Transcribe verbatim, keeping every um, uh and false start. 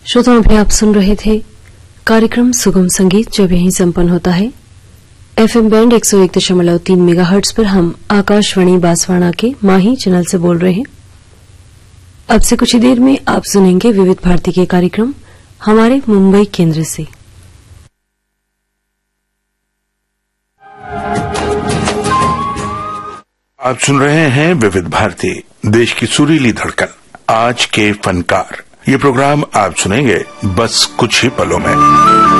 श्रोताओं, अभी आप सुन रहे थे कार्यक्रम सुगम संगीत, जो यहीं संपन्न होता है एफएम बैंड एक सौ एक दशमलव तीन मेगाहर्ट्ज पर। हम आकाशवाणी बांसवाड़ा के माही चैनल से बोल रहे हैं। अब से कुछ ही देर में आप सुनेंगे विविध भारती के कार्यक्रम हमारे मुंबई केंद्र से। आप सुन रहे हैं विविध भारती, देश की सुरीली धड़कन, आज के फनकार। ये प्रोग्राम आप सुनेंगे बस कुछ ही पलों में।